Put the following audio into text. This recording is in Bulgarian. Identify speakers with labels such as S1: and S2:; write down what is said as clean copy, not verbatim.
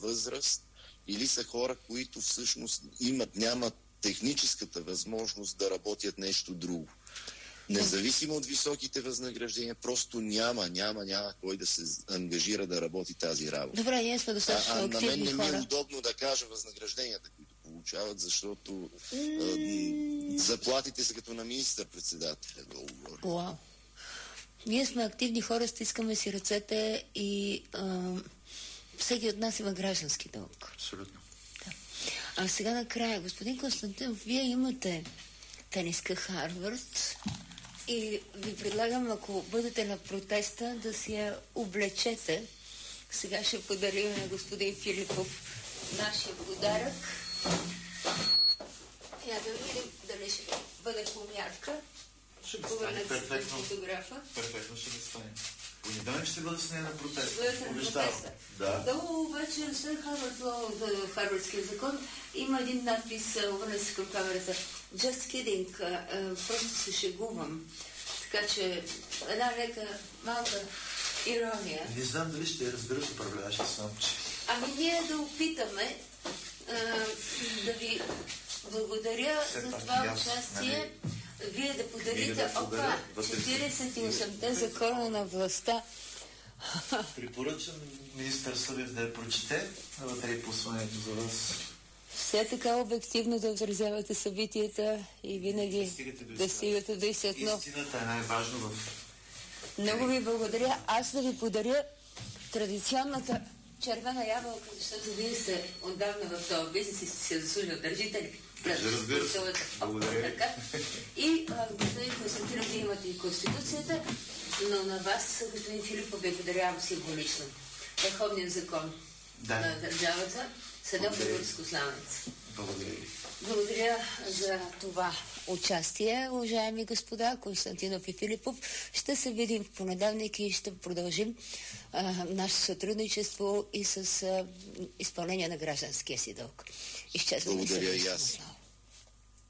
S1: възраст, или са хора, които всъщност нямат техническата възможност да работят нещо друго. Независимо от високите възнаграждения, просто няма кой да се ангажира да работи тази работа.
S2: Добре, ние сме достатъчно активни хора.
S1: На мен не ми е удобно да кажа възнагражденията, които получават, защото заплатите са като на министър-председателя.
S2: Уау. Ние сме активни хора, стискаме си ръцете и всеки от нас има граждански дълг.
S3: Абсолютно.
S2: Да. А сега накрая, господин Константинов, вие имате тениска Харвард и ви предлагам, ако бъдете на протеста, да си я облечете. Сега ще подарим на господин Филипов нашия подарък. Я да видим дали ще бъде помярка.
S3: Ще ми стане перфектно. Перфектно ще ми стане. Понеделник ще бъде с нея на протест. Обещавам.
S2: Да, обаче след Харвардския закон има един надпис, обърна се към камерата. Just kidding. Просто се шегувам. Така че една лека малка ирония.
S3: Не знам дали ще я разберат управляващи само, че...
S2: Ами ние да опитаме да ви благодаря за това участие. Вие да подарите 48-те закона на властта.
S3: Препоръчам министър Събев да я прочете, вътре е посланието за вас.
S2: Все така обективно да отразявате събитията и винаги да стигате до истина.
S3: Истината е най-важно в...
S2: Много ви благодаря. Аз да ви подаря традиционната червена ябълка, защото вие сте отдавна в този бизнес и сте се заслужили. Държите ли?
S3: Разбира се. Благодаря.
S2: И господин Константинов, вие имате и Конституцията, но на вас, господин Филипов, ви подарявам символично. Върховният закон на държавата, съдът българско славенец.
S3: Благодаря ви.
S2: Благодаря за това участие, уважаеми господа Константинов и Филипов. Ще се видим в понеделник и ще продължим нашето сътрудничество и с изпълнение на гражданския си дълг.
S1: Благодаря и аз.